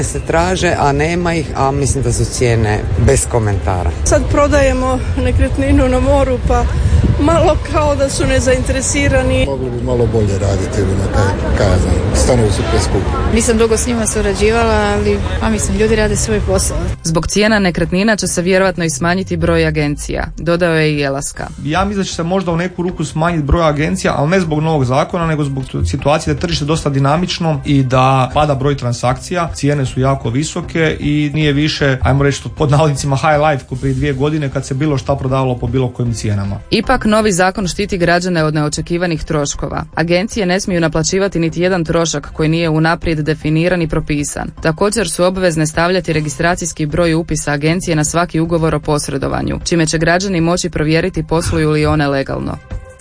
Se traže, a nema ih, a mislim da su cijene bez komentara. Sad prodajemo nekretninu na moru, pa malo kao da su nezainteresirani. Mogli bi malo bolje raditi ili na taj kazan. Stanovi su preskupi. Nisam dugo s njima surađivala, ali mislim, ljudi rade svoj posao. Zbog cijena nekretnina će se vjerojatno i smanjiti broj agencija, dodao je i Jelaska. Ja mislim da će se možda u neku ruku smanjiti broj agencija, ali ne zbog novog zakona, nego zbog situacije da je tržište dosta dinamično i da pada broj transakcija, cijene su jako visoke i nije više, ajmo reći pod navodnicima high life ko prije 2 godine kad se bilo šta prodavalo po bilo kojim cijenama. Ipak novi zakon štiti građane od neočekivanih troškova. Agencije ne smiju naplaćivati niti jedan trošak koji nije unaprijed definiran i propisan. Također su obvezne stavljati registracijski broj upisa agencije na svaki ugovor o posredovanju, čime će građani moći provjeriti posluju li one legalno.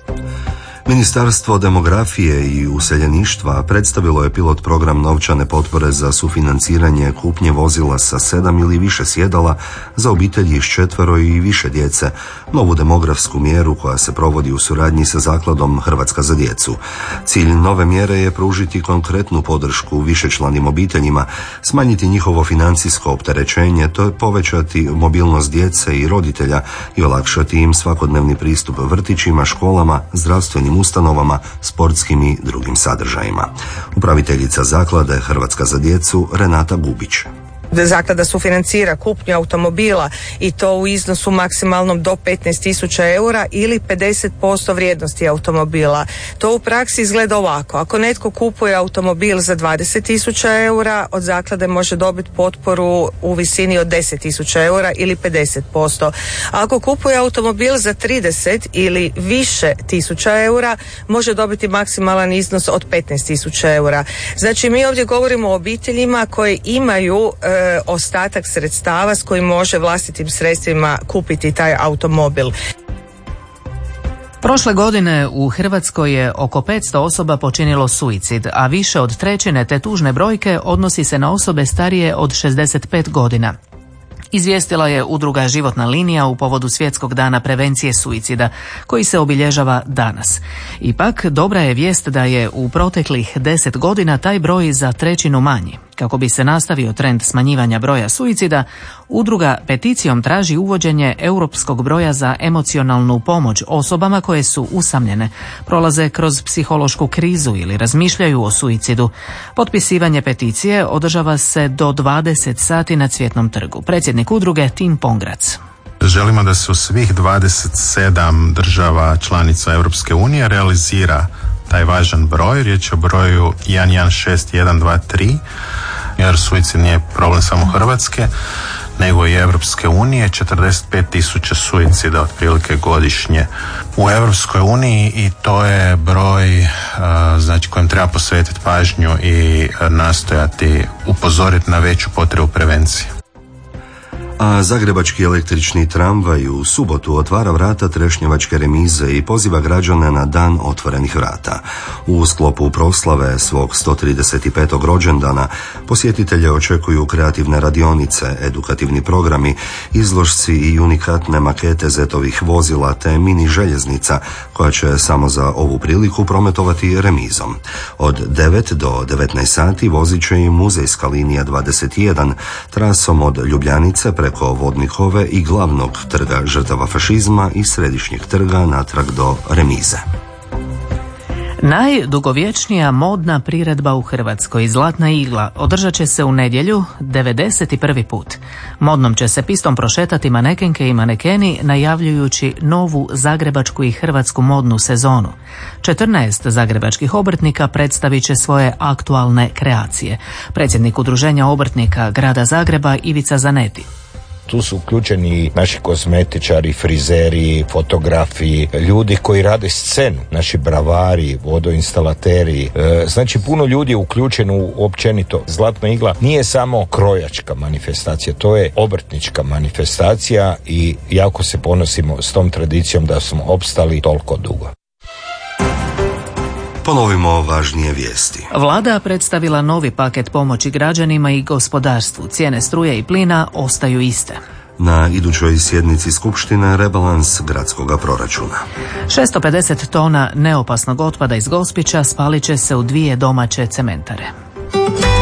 Ministarstvo demografije i useljeništva predstavilo je pilot program novčane potpore za sufinanciranje kupnje vozila sa 7 ili više sjedala za obitelji s 4 i više djece, novu demografsku mjeru koja se provodi u suradnji sa zakladom Hrvatska za djecu. Cilj nove mjere je pružiti konkretnu podršku višečlanim obiteljima, smanjiti njihovo financijsko opterećenje, te povećati mobilnost djece i roditelja i olakšati im svakodnevni pristup vrtićima, školama, zdravstvenim ustanovama, sportskim i drugim sadržajima. Upraviteljica zaklade Hrvatska za djecu Renata Gubić. Zaklada sufinancira kupnju automobila i to u iznosu maksimalnom do 15.000 eura ili 50% vrijednosti automobila. To u praksi izgleda ovako. Ako netko kupuje automobil za 20.000 eura, od zaklade može dobiti potporu u visini od 10.000 eura ili 50%. Ako kupuje automobil za 30 ili više tisuća eura, može dobiti maksimalan iznos od 15.000 eura. Znači, mi ovdje govorimo o obiteljima koji imaju ostatak sredstava s kojim može vlastitim sredstvima kupiti taj automobil. Prošle godine u Hrvatskoj je oko 500 osoba počinilo suicid, a više od trećine te tužne brojke odnosi se na osobe starije od 65 godina. Izvijestila je udruga Životna linija u povodu Svjetskog dana prevencije suicida, koji se obilježava danas. Ipak, dobra je vijest da je u proteklih 10 godina taj broj za trećinu manji. Kako bi se nastavio trend smanjivanja broja suicida, udruga peticijom traži uvođenje europskog broja za emocionalnu pomoć osobama koje su usamljene, prolaze kroz psihološku krizu ili razmišljaju o suicidu. Potpisivanje peticije održava se do 20 sati na Cvjetnom trgu. Predsjednik udruge Tim Pongrac. Želimo da se u svih 27 država članica Europske unije realizira taj važan broj. Riječ je o broju 116123, jer suicid nije problem samo Hrvatske, nego i Europske unije. 45.000 suicida otprilike godišnje u Europskoj uniji i to je broj kojem treba posvetiti pažnju i nastojati upozoriti na veću potrebu prevencije. A zagrebački električni tramvaj u subotu otvara vrata Trešnjevačke remize i poziva građane na dan otvorenih vrata. U sklopu proslave svog 135. rođendana posjetitelje očekuju kreativne radionice, edukativni programi, izložci i unikatne makete zetovih vozila te mini željeznica koja će samo za ovu priliku prometovati remizom. Od 9 do 19 sati vozit će i muzejska linija 21 trasom od Ljubljanice preko Vodnikove i glavnog trga žrtava fašizma i središnjeg trga natrag do remize. Najdugovječnija modna priredba u Hrvatskoj, Zlatna igla, održat će se u nedjelju 91. put. Modnom će se pistom prošetati manekenke i manekeni najavljujući novu zagrebačku i hrvatsku modnu sezonu. 14 zagrebačkih obrtnika predstavit će svoje aktualne kreacije. Predsjednik Udruženja obrtnika Grada Zagreba Ivica Zaneti. Tu su uključeni naši kozmetičari, frizeri, fotografi, ljudi koji rade scenu, naši bravari, vodoinstalateri. Znači puno ljudi je uključeno u općenito. Zlatna igla nije samo krojačka manifestacija, to je obrtnička manifestacija i jako se ponosimo s tom tradicijom da smo opstali toliko dugo. Ponovimo važnije vijesti. Vlada predstavila novi paket pomoći građanima i gospodarstvu. Cijene struje i plina ostaju iste. Na idućoj sjednici Skupštine rebalans gradskog proračuna. 650 tona neopasnog otpada iz Gospića spalit će se u 2 domaće cementare.